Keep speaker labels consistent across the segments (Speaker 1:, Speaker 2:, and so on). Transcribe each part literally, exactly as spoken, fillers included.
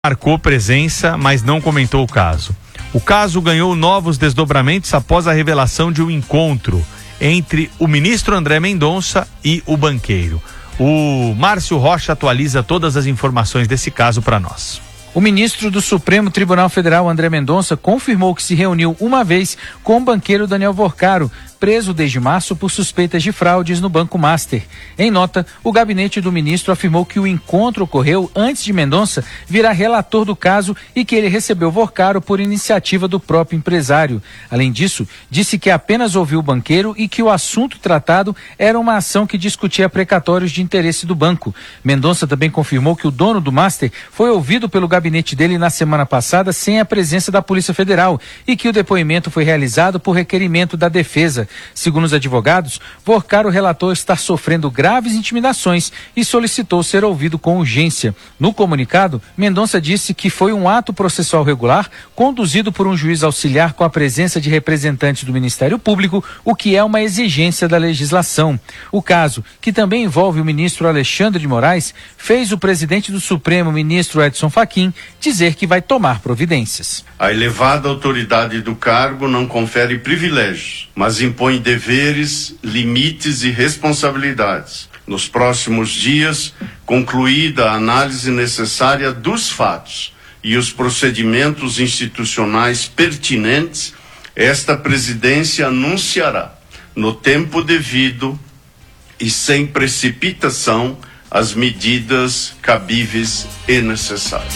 Speaker 1: marcou presença, mas não comentou o caso. O caso ganhou novos desdobramentos após a revelação de um encontro entre o ministro André Mendonça e o banqueiro. O Márcio Rocha atualiza todas as informações desse caso para nós.
Speaker 2: O ministro do Supremo Tribunal Federal, André Mendonça, confirmou que se reuniu uma vez com o banqueiro Daniel Vorcaro, preso desde março por suspeitas de fraudes no Banco Master. Em nota, o gabinete do ministro afirmou que o encontro ocorreu antes de Mendonça virar relator do caso e que ele recebeu Vorcaro por iniciativa do próprio empresário. Além disso, disse que apenas ouviu o banqueiro e que o assunto tratado era uma ação que discutia precatórios de interesse do banco. Mendonça também confirmou que o dono do Master foi ouvido pelo gabinete dele na semana passada sem a presença da Polícia Federal e que o depoimento foi realizado por requerimento da defesa. Segundo os advogados, Vorcaro relatou estar sofrendo graves intimidações e solicitou ser ouvido com urgência. No comunicado, Mendonça disse que foi um ato processual regular conduzido por um juiz auxiliar com a presença de representantes do Ministério Público, o que é uma exigência da legislação. O caso, que também envolve o ministro Alexandre de Moraes, fez o presidente do Supremo, ministro Edson Fachin, dizer que vai tomar providências.
Speaker 3: A elevada autoridade do cargo não confere privilégios, mas impõe deveres, limites e responsabilidades. Nos próximos dias, concluída a análise necessária dos fatos e os procedimentos institucionais pertinentes, esta presidência anunciará, no tempo devido e sem precipitação, as medidas cabíveis e necessárias.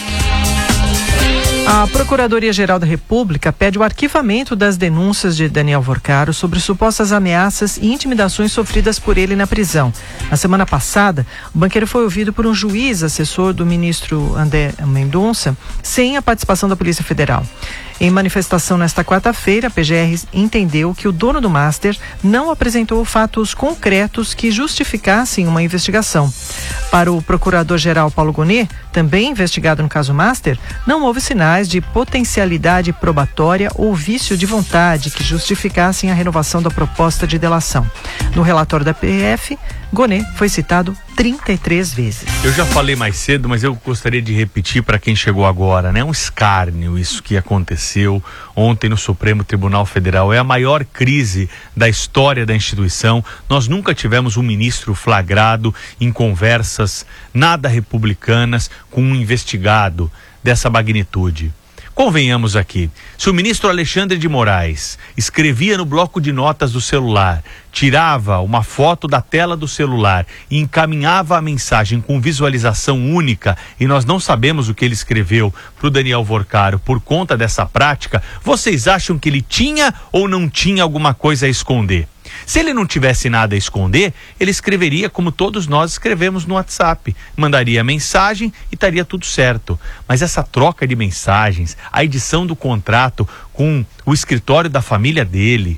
Speaker 4: A Procuradoria-Geral da República pede o arquivamento das denúncias de Daniel Vorcaro sobre supostas ameaças e intimidações sofridas por ele na prisão. Na semana passada, o banqueiro foi ouvido por um juiz assessor do ministro André Mendonça, sem a participação da Polícia Federal. Em manifestação nesta quarta-feira, a P G R entendeu que o dono do Master não apresentou fatos concretos que justificassem uma investigação. Para o procurador-geral Paulo Gonet, também investigado no caso Master, não houve sinais de potencialidade probatória ou vício de vontade que justificassem a renovação da proposta de delação. No relatório da P F, Gonet foi citado trinta e três vezes.
Speaker 1: Eu já falei mais cedo, mas eu gostaria de repetir para quem chegou agora, né? Um escárnio isso que aconteceu ontem no Supremo Tribunal Federal. É a maior crise da história da instituição. Nós nunca tivemos um ministro flagrado em conversas nada republicanas com um investigado dessa magnitude. Convenhamos aqui, se o ministro Alexandre de Moraes escrevia no bloco de notas do celular, tirava uma foto da tela do celular e encaminhava a mensagem com visualização única e nós não sabemos o que ele escreveu para o Daniel Vorcaro por conta dessa prática, vocês acham que ele tinha ou não tinha alguma coisa a esconder? Se ele não tivesse nada a esconder, ele escreveria como todos nós escrevemos no WhatsApp. Mandaria mensagem e estaria tudo certo. Mas essa troca de mensagens, a edição do contrato com o escritório da família dele,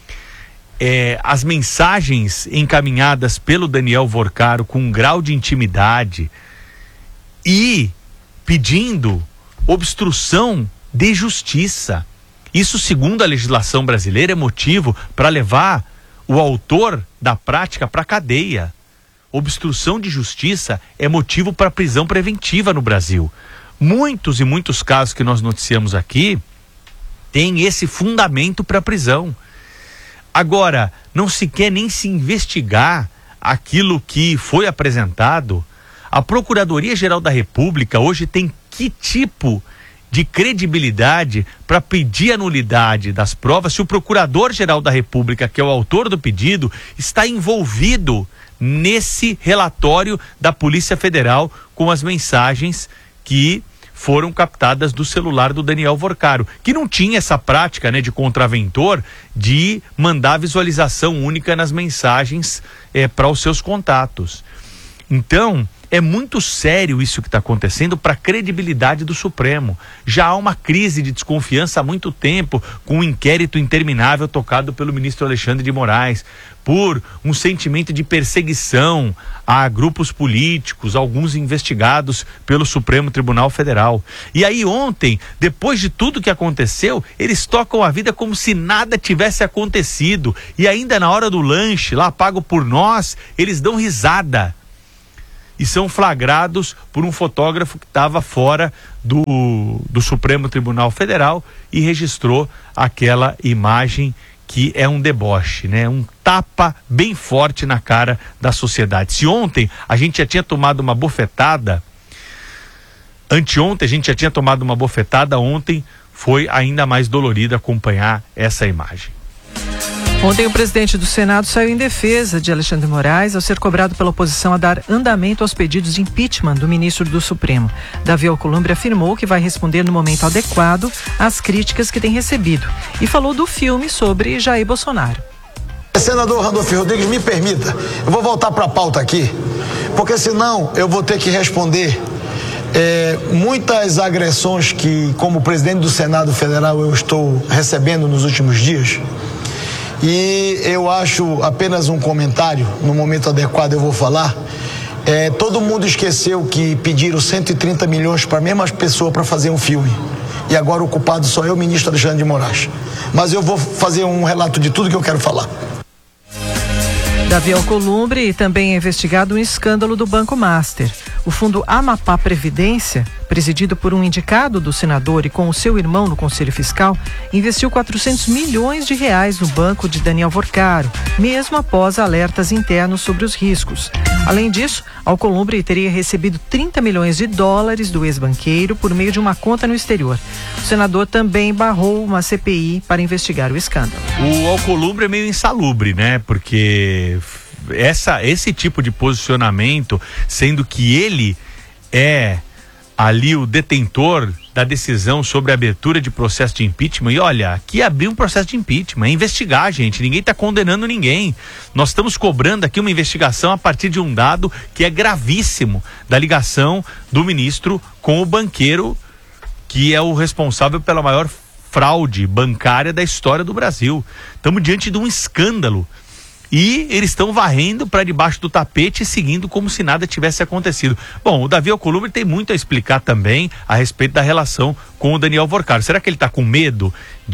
Speaker 1: é, as mensagens encaminhadas pelo Daniel Vorcaro com um grau de intimidade e pedindo obstrução de justiça. Isso, segundo a legislação brasileira, é motivo para levar o autor da prática para a cadeia. Obstrução de justiça é motivo para prisão preventiva no Brasil. Muitos e muitos casos que nós noticiamos aqui têm esse fundamento para prisão. Agora, não se quer nem se investigar aquilo que foi apresentado. A Procuradoria-Geral da República hoje tem que tipo de credibilidade para pedir a nulidade das provas se o Procurador-Geral da República, que é o autor do pedido, está envolvido nesse relatório da Polícia Federal com as mensagens que foram captadas do celular do Daniel Vorcaro, que não tinha essa prática, né, de contraventor de mandar visualização única nas mensagens é, para os seus contatos. Então, é muito sério isso que está acontecendo para a credibilidade do Supremo. Já há uma crise de desconfiança há muito tempo com um inquérito interminável tocado pelo ministro Alexandre de Moraes, por um sentimento de perseguição a grupos políticos, alguns investigados pelo Supremo Tribunal Federal. E aí ontem, depois de tudo que aconteceu, eles tocam a vida como se nada tivesse acontecido. E ainda na hora do lanche, lá pago por nós, eles dão risada. e são flagrados por um fotógrafo que estava fora do, do Supremo Tribunal Federal e registrou aquela imagem que é um deboche, né? Um tapa bem forte na cara da sociedade. Se ontem a gente já tinha tomado uma bofetada, anteontem a gente já tinha tomado uma bofetada, ontem foi ainda mais dolorido acompanhar essa imagem.
Speaker 4: Ontem o presidente do Senado saiu em defesa de Alexandre de Moraes ao ser cobrado pela oposição a dar andamento aos pedidos de impeachment do ministro do Supremo. Davi Alcolumbre afirmou que vai responder no momento adequado às críticas que tem recebido e falou do filme sobre Jair Bolsonaro.
Speaker 5: Senador Randolfo Rodrigues, me permita, eu vou voltar para a pauta aqui, porque senão eu vou ter que responder é, muitas agressões que, como presidente do Senado Federal, eu estou recebendo nos últimos dias. E eu acho apenas um comentário, no momento adequado eu vou falar. É, todo mundo esqueceu que pediram cento e trinta milhões para a mesma pessoa para fazer um filme. E agora o culpado só é o ministro Alexandre de Moraes. Mas eu vou fazer um relato de tudo que eu quero falar.
Speaker 4: Davi Alcolumbre também é investigado um escândalo do Banco Master. O fundo Amapá Previdência, presidido por um indicado do senador e com o seu irmão no Conselho Fiscal, investiu quatrocentos milhões de reais no banco de Daniel Vorcaro, mesmo após alertas internos sobre os riscos. Além disso, Alcolumbre teria recebido trinta milhões de dólares do ex-banqueiro por meio de uma conta no exterior. O senador também barrou uma C P I para investigar o escândalo.
Speaker 1: O Alcolumbre é meio insalubre, né? Porque essa, esse tipo de posicionamento, sendo que ele é ali o detentor da decisão sobre a abertura de processo de impeachment, e olha, aqui abriu um processo de impeachment, é investigar, gente, ninguém está condenando ninguém. Nós estamos cobrando aqui uma investigação a partir de um dado que é gravíssimo, da ligação do ministro com o banqueiro que é o responsável pela maior fraude bancária da história do Brasil. Estamos diante de um escândalo. E eles estão varrendo para debaixo do tapete e seguindo como se nada tivesse acontecido. Bom, o Davi Alcolumbre tem muito a explicar também a respeito da relação com o Daniel Vorcaro. Será que ele está com medo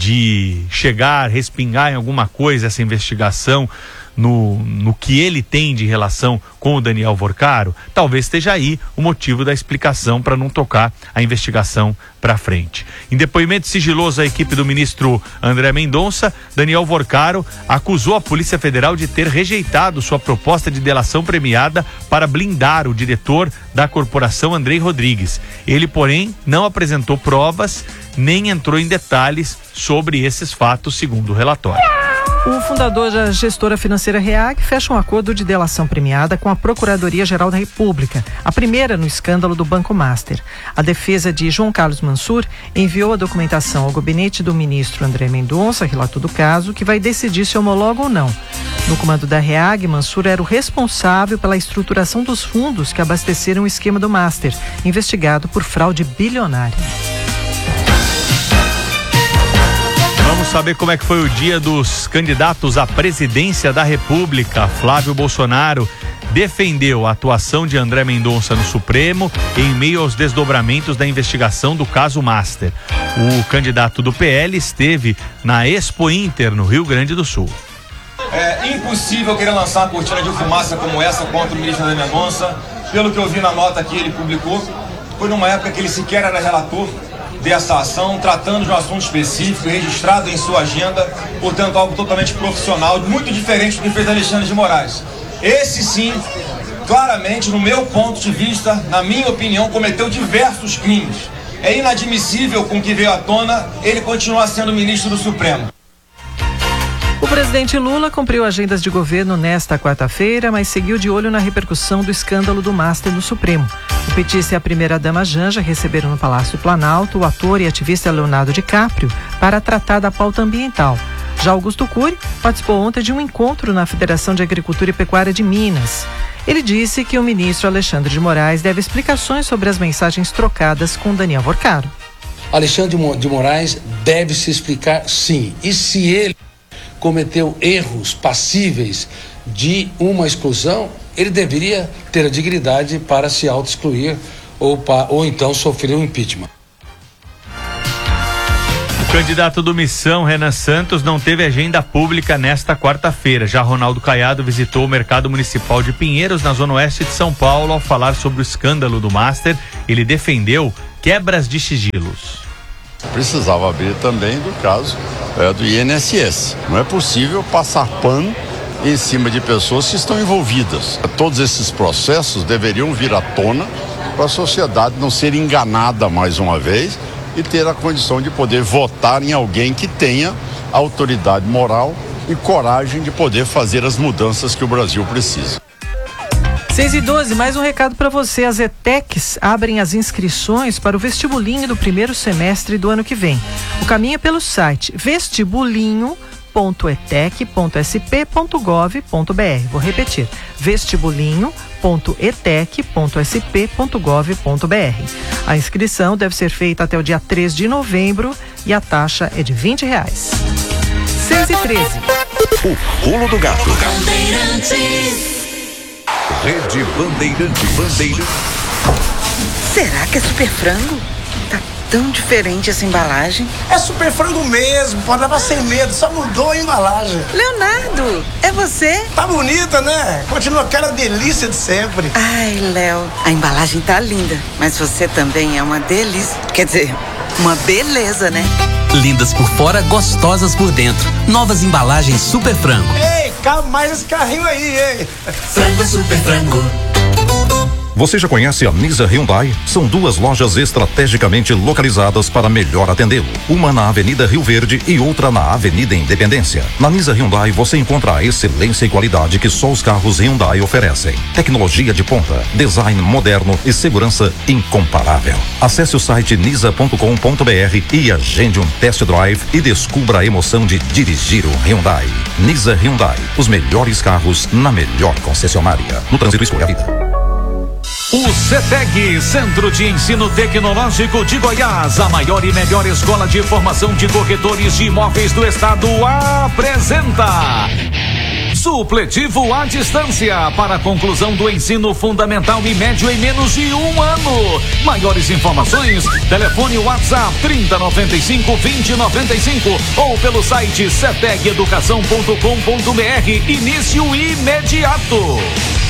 Speaker 1: de chegar, respingar em alguma coisa essa investigação no, no que ele tem de relação com o Daniel Vorcaro? Talvez esteja aí o motivo da explicação para não tocar a investigação para frente. Em depoimento sigiloso à equipe do ministro André Mendonça, Daniel Vorcaro acusou a Polícia Federal de ter rejeitado sua proposta de delação premiada para blindar o diretor da corporação, Andrei Rodrigues. Ele, porém, não apresentou provas nem entrou em detalhes sobre esses fatos, segundo o relatório.
Speaker 4: O fundador da gestora financeira REAG fecha um acordo de delação premiada com a Procuradoria-Geral da República, a primeira no escândalo do Banco Master. A defesa de João Carlos Mansur enviou a documentação ao gabinete do ministro André Mendonça, relator do caso, que vai decidir se homologa ou não. No comando da REAG, Mansur era o responsável pela estruturação dos fundos que abasteceram o esquema do Master, investigado por fraude bilionária.
Speaker 1: Vamos saber como é que foi o dia dos candidatos à presidência da República. Flávio Bolsonaro defendeu a atuação de André Mendonça no Supremo em meio aos desdobramentos da investigação do caso Master. O candidato do P L esteve na Expo Inter, no Rio Grande do Sul.
Speaker 6: É impossível querer lançar uma cortina de fumaça como essa contra o ministro André Mendonça. Pelo que eu vi na nota que ele publicou, foi numa época que ele sequer era relator dessa ação, tratando de um assunto específico, registrado em sua agenda, portanto algo totalmente profissional, muito diferente do que fez Alexandre de Moraes. Esse sim, claramente, no meu ponto de vista, na minha opinião, cometeu diversos crimes. É inadmissível com o que veio à tona ele continuar sendo ministro do Supremo.
Speaker 4: O presidente Lula cumpriu agendas de governo nesta quarta-feira, mas seguiu de olho na repercussão do escândalo do Master no Supremo. O petista e a primeira-dama Janja receberam no Palácio do Planalto o ator e ativista Leonardo DiCaprio para tratar da pauta ambiental. Já Augusto Cury participou ontem de um encontro na Federação de Agricultura e Pecuária de Minas. Ele disse que o ministro Alexandre de Moraes deve explicações sobre as mensagens trocadas com Daniel Vorcaro.
Speaker 7: Alexandre de Moraes deve se explicar, sim. E se ele cometeu erros passíveis de uma exclusão, ele deveria ter a dignidade para se auto-excluir ou, ou então sofrer um impeachment.
Speaker 1: O Candidato do Missão, Renan Santos, não teve agenda pública nesta quarta-feira. Já Ronaldo Caiado visitou o mercado municipal de Pinheiros, na zona oeste de São Paulo, ao falar sobre o escândalo do Master. Ele defendeu quebras de sigilos.
Speaker 8: Precisava abrir também do caso é, do I N S S. Não é possível passar pano em cima de pessoas que estão envolvidas. Todos esses processos deveriam vir à tona para a sociedade não ser enganada mais uma vez e ter a condição de poder votar em alguém que tenha autoridade moral e coragem de poder fazer as mudanças que o Brasil precisa.
Speaker 4: seis e doze, mais um recado para você. As ETECs abrem as inscrições para o vestibulinho do primeiro semestre do ano que vem. O caminho é pelo site vestibulinho ponto etec ponto s p ponto gov ponto b r. Vou repetir, vestibulinho ponto etec ponto s p ponto gov ponto b r. A inscrição deve ser feita até o dia três de novembro e a taxa é de vinte reais. seis e treze.
Speaker 9: O pulo do gato.
Speaker 10: Rede Bandeirante Bandeirante.
Speaker 11: Será que é super frango? Tá tão diferente essa embalagem.
Speaker 12: É super frango mesmo, pode levar sem medo, só mudou a embalagem.
Speaker 11: Leonardo, é você?
Speaker 12: Tá bonita, né? Continua aquela delícia de sempre.
Speaker 11: Ai, Léo, a embalagem tá linda, mas você também é uma delícia. Quer dizer, uma beleza, né?
Speaker 13: Lindas por fora, gostosas por dentro. Novas embalagens Super Frango.
Speaker 12: Ei, cabe mais esse carrinho aí, hein?
Speaker 13: Frango Super Frango.
Speaker 9: Você já conhece a Nisa Hyundai? São duas lojas estrategicamente localizadas para melhor atendê-lo. Uma na Avenida Rio Verde e outra na Avenida Independência. Na Nisa Hyundai você encontra a excelência e qualidade que só os carros Hyundai oferecem. Tecnologia de ponta, design moderno e segurança incomparável. Acesse o site nisa ponto com ponto b r e agende um test drive e descubra a emoção de dirigir um Hyundai. Nisa Hyundai, os melhores carros na melhor concessionária. No trânsito, escolha a vida.
Speaker 10: O CETEG, Centro de Ensino Tecnológico de Goiás, a maior e melhor escola de formação de corretores de imóveis do estado, apresenta supletivo à distância para a conclusão do ensino fundamental e médio em menos de um ano. Maiores informações, telefone WhatsApp trinta, noventa e cinco, vinte, noventa e cinco ou pelo site ceteg educação ponto com ponto b r. Início imediato.